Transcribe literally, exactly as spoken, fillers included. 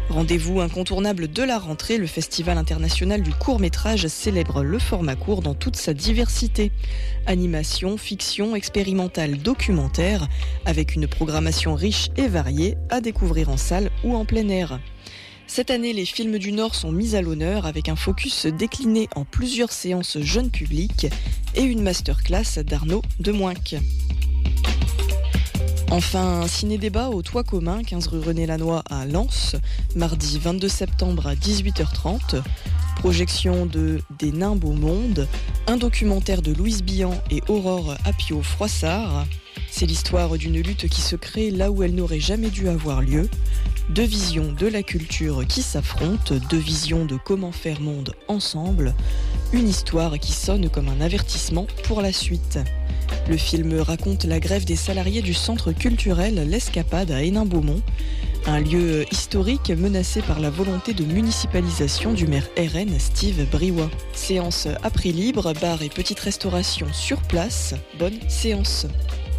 Rendez-vous incontournable de la rentrée, le Festival international du court-métrage célèbre le format court dans toute sa diversité. Animation, fiction, expérimentale, documentaire, avec une programmation riche et variée à découvrir en salle ou en plein air. Cette année, les films du Nord sont mis à l'honneur avec un focus décliné en plusieurs séances jeunes publics et une masterclass d'Arnaud Demoinck. Enfin, un ciné-débat au Toit commun, quinze rue René Lannoy à Lens, mardi vingt-deux septembre à dix-huit heures trente. Projection de Des nains beau monde, un documentaire de Louise Billan et Aurore Apio-Froissart. C'est l'histoire d'une lutte qui se crée là où elle n'aurait jamais dû avoir lieu. Deux visions de la culture qui s'affrontent, deux visions de comment faire monde ensemble. Une histoire qui sonne comme un avertissement pour la suite. Le film raconte la grève des salariés du centre culturel L'Escapade à Hénin-Beaumont, un lieu historique menacé par la volonté de municipalisation du maire R N Steve Briouat. Séance à prix libre, bar et petite restauration sur place. Bonne séance.